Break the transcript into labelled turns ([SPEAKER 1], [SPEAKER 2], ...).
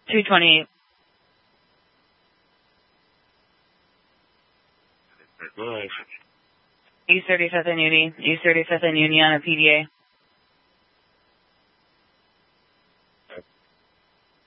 [SPEAKER 1] 228. East 35th and Uni. East 35th and Uni on a PDA.